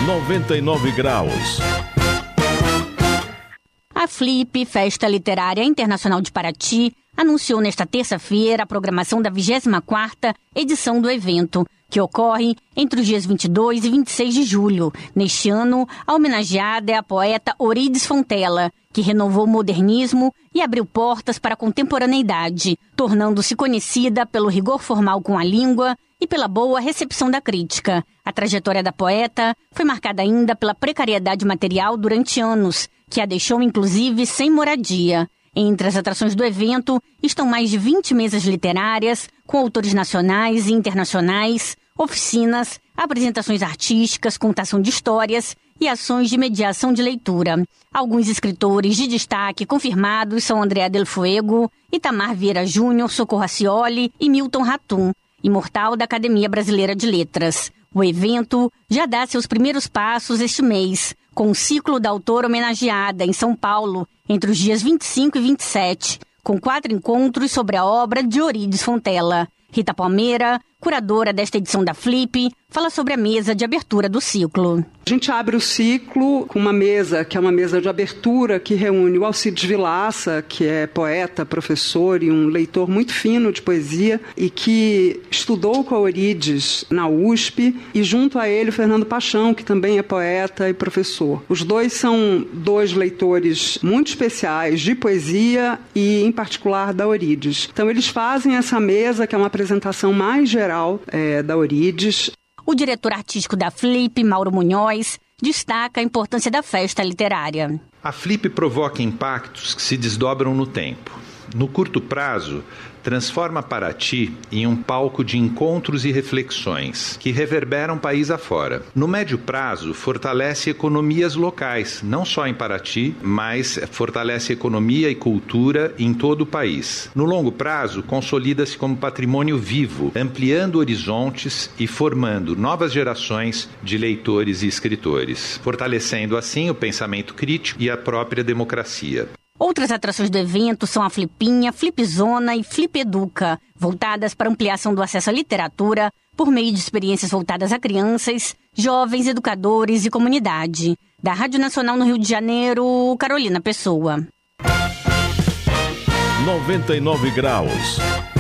99 graus. A Flip, Festa Literária Internacional de Paraty, anunciou nesta terça-feira a programação da 24ª edição do evento, que ocorre entre os dias 22 e 26 de julho. Neste ano, a homenageada é a poeta Eurídice Fontela, que renovou o modernismo e abriu portas para a contemporaneidade, tornando-se conhecida pelo rigor formal com a língua e pela boa recepção da crítica. A trajetória da poeta foi marcada ainda pela precariedade material durante anos, que a deixou inclusive sem moradia. Entre as atrações do evento estão mais de 20 mesas literárias, com autores nacionais e internacionais, oficinas, apresentações artísticas, contação de histórias e ações de mediação de leitura. Alguns escritores de destaque confirmados são Andrea Del Fuego, Itamar Vieira Júnior, Socorro Acioli e Milton Ratum, imortal da Academia Brasileira de Letras. O evento já dá seus primeiros passos este mês, com o ciclo da autora homenageada em São Paulo, entre os dias 25 e 27, com 4 encontros sobre a obra de Eurídice Fontela. Rita Palmeira, curadora desta edição da Flip, fala sobre a mesa de abertura do ciclo. A gente abre o ciclo com uma mesa, que é uma mesa de abertura, que reúne o Alcides Vilaça, que é poeta, professor e um leitor muito fino de poesia, e que estudou com a Eurídice na USP, e junto a ele o Fernando Paixão, que também é poeta e professor. Os dois são dois leitores muito especiais de poesia e, em particular, da Eurídice. Então, eles fazem essa mesa, que é uma apresentação mais geral da Eurídice. O diretor artístico da Flip, Mauro Munhoz, destaca a importância da festa literária. A Flip provoca impactos que se desdobram no tempo. No curto prazo, transforma Paraty em um palco de encontros e reflexões que reverberam país afora. No médio prazo, fortalece economias locais, não só em Paraty, mas fortalece economia e cultura em todo o país. No longo prazo, consolida-se como patrimônio vivo, ampliando horizontes e formando novas gerações de leitores e escritores, fortalecendo assim o pensamento crítico e a própria democracia. Outras atrações do evento são a Flipinha, Flipzona e Flip Educa, voltadas para ampliação do acesso à literatura por meio de experiências voltadas a crianças, jovens, educadores e comunidade. Da Rádio Nacional no Rio de Janeiro, Carolina Pessoa. 99 graus.